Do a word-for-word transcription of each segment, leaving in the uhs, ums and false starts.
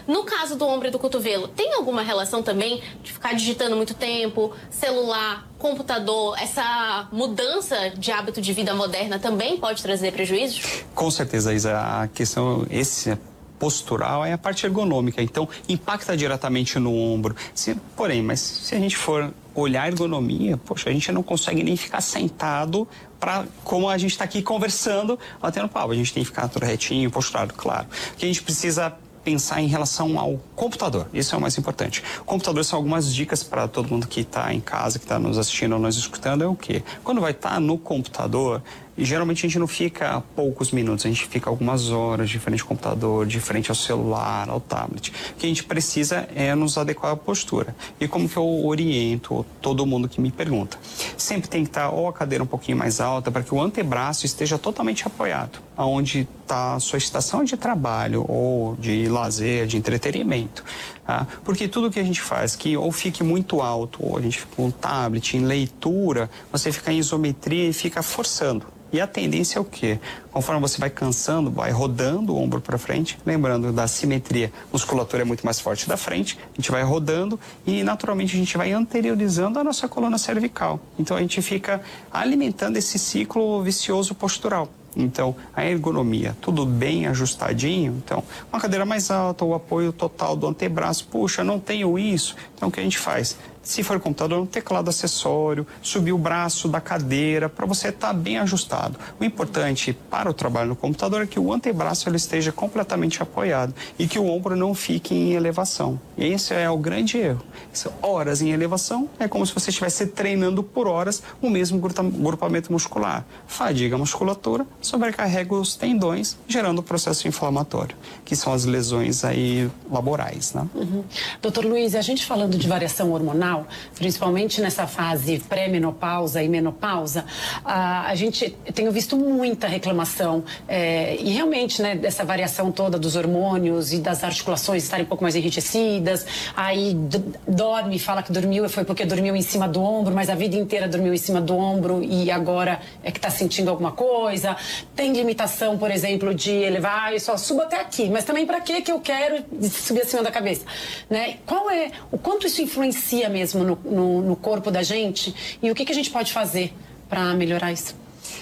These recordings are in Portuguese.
No caso do ombro e do cotovelo, tem alguma relação também de ficar digitando muito tempo, celular, computador, essa mudança de hábito de vida moderna também pode trazer prejuízos? Com certeza, Isa, a questão esse postural é a parte ergonômica, então impacta diretamente no ombro. Se, porém, mas se a gente for olhar a ergonomia, poxa, a gente não consegue nem ficar sentado para como a gente está aqui conversando, batendo papo. A gente tem que ficar tudo retinho, posturado, claro. Que a gente precisa pensar em relação ao computador, isso é o mais importante. O computador são algumas dicas para todo mundo que está em casa, que está nos assistindo ou nos escutando, é o quê? Quando vai estar tá no computador, e geralmente a gente não fica poucos minutos, a gente fica algumas horas de frente ao computador, de frente ao celular, ao tablet. O que a gente precisa é nos adequar à postura. E como que eu oriento todo mundo que me pergunta? Sempre tem que estar ou a cadeira um pouquinho mais alta para que o antebraço esteja totalmente apoiado, aonde está a sua estação de trabalho ou de lazer, de entretenimento. Tá? Porque tudo que a gente faz que ou fique muito alto, ou a gente fica com um tablet, em leitura, você fica em isometria e fica forçando. E a tendência é o quê? Conforme você vai cansando, vai rodando o ombro para frente, lembrando da simetria, a musculatura é muito mais forte da frente, a gente vai rodando e naturalmente a gente vai anteriorizando a nossa coluna cervical. Então a gente fica alimentando esse ciclo vicioso postural. Então, a ergonomia, tudo bem ajustadinho. Então, uma cadeira mais alta, o apoio total do antebraço. Puxa, não tenho isso. Então, o que a gente faz? Se for computador, um teclado acessório, subir o braço da cadeira para você estar bem ajustado. O importante para o trabalho no computador é que o antebraço ele esteja completamente apoiado e que o ombro não fique em elevação. E esse é o grande erro. Horas em elevação é como se você estivesse treinando por horas o mesmo grupamento muscular. Fadiga a musculatura, sobrecarrega os tendões, gerando o processo inflamatório, que são as lesões aí laborais, né? Uhum. Doutor Luiz, a gente falando de variação hormonal, principalmente nessa fase pré-menopausa e menopausa, a, a gente tem visto muita reclamação é, e realmente, né, dessa variação toda dos hormônios e das articulações estarem um pouco mais enrijecidas, aí dorme, fala que dormiu foi porque dormiu em cima do ombro, mas a vida inteira dormiu em cima do ombro e agora é que está sentindo alguma coisa. Tem limitação, por exemplo, de elevar, ah, eu só subo até aqui, mas também para que que eu quero subir acima da cabeça, né? Qual é, o quanto isso influencia mesmo no, no, no corpo da gente e o que que a gente pode fazer para melhorar isso?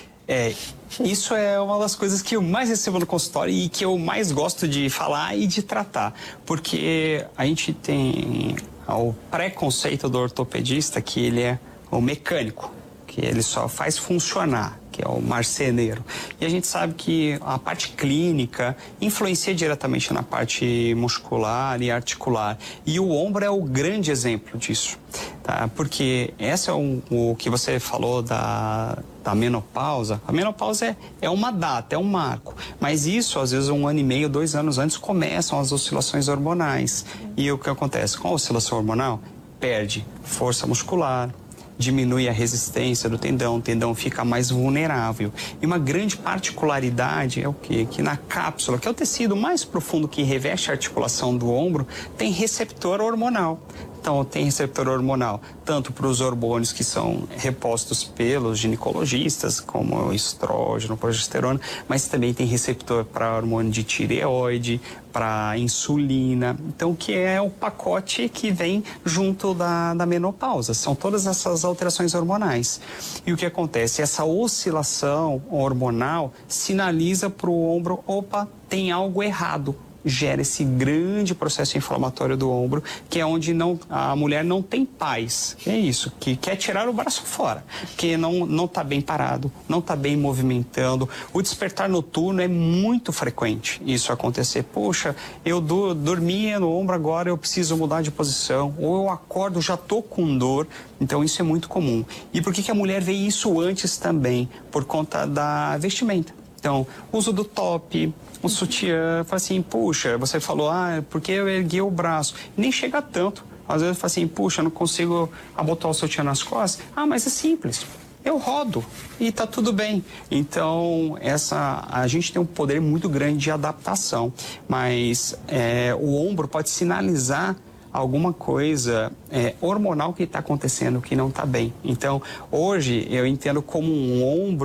É, isso é uma das coisas que eu mais recebo no consultório e que eu mais gosto de falar e de tratar, porque a gente tem o preconceito do ortopedista que ele é o mecânico, que ele só faz funcionar, que é o marceneiro. E a gente sabe que a parte clínica influencia diretamente na parte muscular e articular. E o ombro é o grande exemplo disso, tá? Porque essa é um, o que você falou da, da menopausa. A menopausa é, é uma data, é um marco. Mas isso, às vezes, um ano e meio, dois anos antes, começam as oscilações hormonais. E o que acontece? Com a oscilação hormonal, perde força muscular, diminui a resistência do tendão, o tendão fica mais vulnerável. E uma grande particularidade é o quê? Que na cápsula, que é o tecido mais profundo que reveste a articulação do ombro, tem receptor hormonal. Então, tem receptor hormonal tanto para os hormônios que são repostos pelos ginecologistas, como estrógeno, progesterona, mas também tem receptor para hormônio de tireoide, para insulina. Então, que é o pacote que vem junto da, da menopausa. São todas essas alterações hormonais. E o que acontece? Essa oscilação hormonal sinaliza para o ombro, opa, tem algo errado. Gera esse grande processo inflamatório do ombro, que é onde não, a mulher não tem paz. É isso, que quer tirar o braço fora, que não não está bem parado, não está bem movimentando. O despertar noturno é muito frequente isso acontecer. Poxa, eu do, dormia no ombro, agora eu preciso mudar de posição, ou eu acordo, já estou com dor. Então isso é muito comum. E por que que a mulher vê isso antes também? Por conta da vestimenta. Então, uso do top, o sutiã, fala assim, puxa, você falou, ah, porque eu ergui o braço. Nem chega tanto. Às vezes fala assim, puxa, não consigo abotar o sutiã nas costas. Ah, mas é simples. Eu rodo e tá tudo bem. Então, essa, a gente tem um poder muito grande de adaptação, mas é, o ombro pode sinalizar alguma coisa é, hormonal que está acontecendo que não está bem. Então, hoje eu entendo como um ombro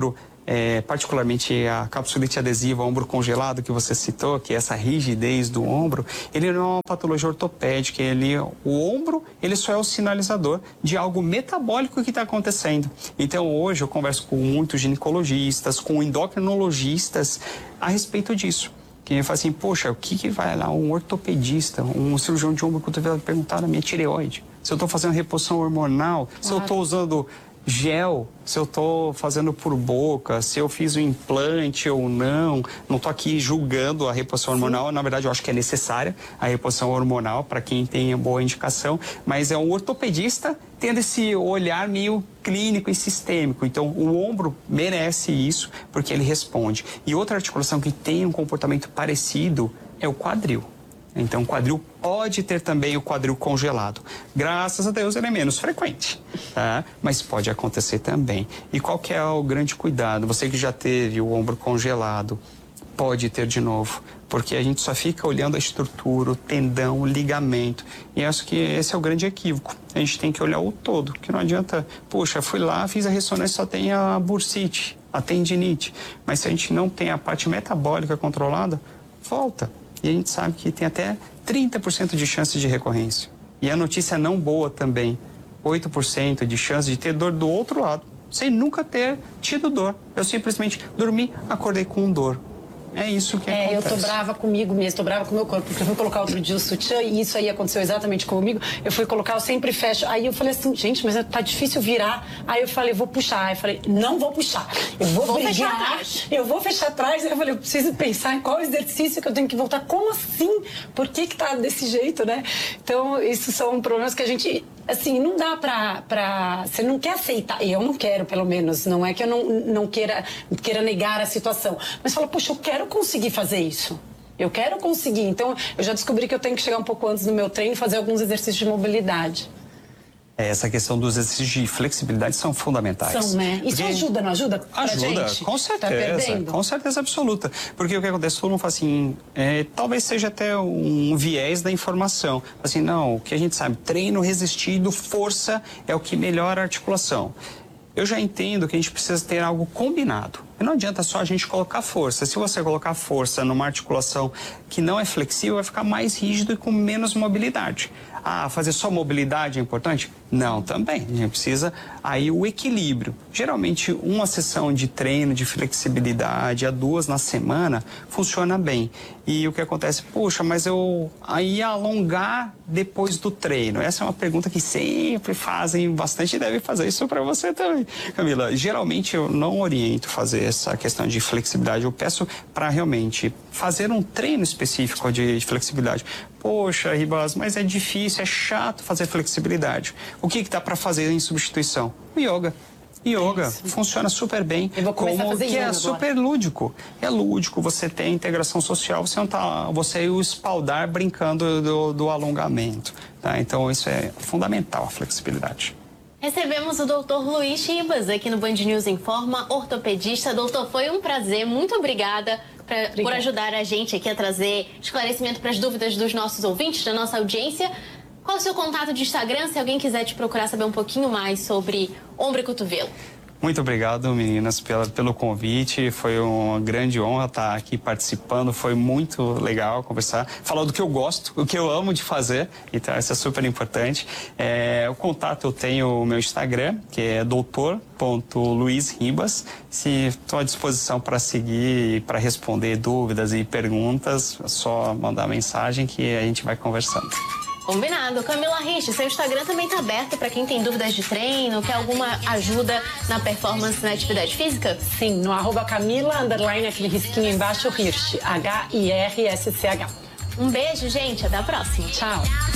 é, particularmente a capsulite adesiva, ombro congelado que você citou, que é essa rigidez do ombro, ele não é uma patologia ortopédica, ele, o ombro ele só é o sinalizador de algo metabólico que está acontecendo. Então hoje eu converso com muitos ginecologistas, com endocrinologistas a respeito disso. Que ele fala assim, poxa, o que, que vai lá um ortopedista, um cirurgião de ombro cotovelo perguntar na minha tireoide? Se eu estou fazendo reposição hormonal, claro. Se eu estou usando gel, se eu estou fazendo por boca, se eu fiz o implante ou não. Não estou aqui julgando a reposição hormonal. Sim. Na verdade, eu acho que é necessária a reposição hormonal para quem tem boa indicação. Mas é um ortopedista tendo esse olhar meio clínico e sistêmico. Então, o ombro merece isso porque ele responde. E outra articulação que tem um comportamento parecido é o quadril. Então, o quadril pode ter também o quadril congelado. Graças a Deus, ele é menos frequente, tá? Mas pode acontecer também. E qual que é o grande cuidado? Você que já teve o ombro congelado, pode ter de novo. Porque a gente só fica olhando a estrutura, o tendão, o ligamento. E acho que esse é o grande equívoco. A gente tem que olhar o todo, que não adianta... Poxa, fui lá, fiz a ressonância, só tem a bursite, a tendinite. Mas se a gente não tem a parte metabólica controlada, volta. E a gente sabe que tem até trinta por cento de chance de recorrência. E a notícia não boa também, oito por cento de chance de ter dor do outro lado, sem nunca ter tido dor. Eu simplesmente dormi, acordei com dor. É isso que é, acontece. Eu tô brava comigo mesmo, tô brava com o meu corpo, porque eu fui colocar outro dia o sutiã e isso aí aconteceu exatamente comigo. Eu fui colocar, eu sempre fecho. Aí eu falei assim, gente, mas tá difícil virar. Aí eu falei, vou puxar. Aí eu falei, não vou puxar. Eu vou, vou brigar, fechar atrás. Eu vou fechar atrás. Aí eu falei, eu preciso pensar em qual exercício que eu tenho que voltar. Como assim? Por que que tá desse jeito, né? Então, isso são problemas que a gente... Assim, não dá pra, pra... Você não quer aceitar. Eu não quero, pelo menos. Não é que eu não, não queira, queira negar a situação. Mas fala, poxa, eu quero conseguir fazer isso. Eu quero conseguir. Então, eu já descobri que eu tenho que chegar um pouco antes no meu treino e fazer alguns exercícios de mobilidade. Essa questão dos exercícios de flexibilidade são fundamentais. São, né? Isso Porque ajuda, não ajuda? Ajuda, gente? com certeza. Tá com certeza absoluta. Porque o que acontece, todo mundo fala assim, é, talvez seja até um viés da informação. Assim, não, o que a gente sabe, treino resistido, força é o que melhora a articulação. Eu já entendo que a gente precisa ter algo combinado. Não adianta só a gente colocar força. Se você colocar força numa articulação que não é flexível, vai ficar mais rígido e com menos mobilidade. Ah, fazer só mobilidade é importante? Não, também. A gente precisa aí o equilíbrio. Geralmente, uma sessão de treino de flexibilidade, a duas na semana, funciona bem. E o que acontece? Poxa, mas eu aí alongar depois do treino? Essa é uma pergunta que sempre fazem bastante e devem fazer isso para você também, Camila. Geralmente, eu não oriento fazer essa questão de flexibilidade. Eu peço para realmente fazer um treino específico de flexibilidade. Poxa, Ribas, mas é difícil, é chato fazer flexibilidade. O que que dá para fazer em substituição? O yoga. Yoga Isso. funciona super bem. Eu vou começar como a fazer que é yoga super agora. lúdico. É lúdico, você tem integração social, você não tá, você e o espaldar brincando do, do alongamento, tá? Então isso é fundamental, a flexibilidade. Recebemos o doutor Luiz Ribas aqui no Band News Informa, ortopedista. Doutor, foi um prazer, muito obrigada pra, por ajudar a gente aqui a trazer esclarecimento para as dúvidas dos nossos ouvintes, da nossa audiência. Qual é o seu contato de Instagram, se alguém quiser te procurar saber um pouquinho mais sobre ombro e cotovelo? Muito obrigado, meninas, pela, pelo convite. Foi uma grande honra estar aqui participando. Foi muito legal conversar, falar do que eu gosto, o que eu amo de fazer. Então, isso é super importante. É, o contato, eu tenho o meu Instagram, que é doutor ponto luiz ribas. Se estou à disposição para seguir e para responder dúvidas e perguntas, é só mandar mensagem que a gente vai conversando. Combinado. Camila Rich, seu Instagram também está aberto para quem tem dúvidas de treino, quer alguma ajuda na performance na atividade física? Sim, no arroba Camila, underline, aquele risquinho embaixo, Hirsch, H I R S C H. Um beijo, gente. Até a próxima. Tchau.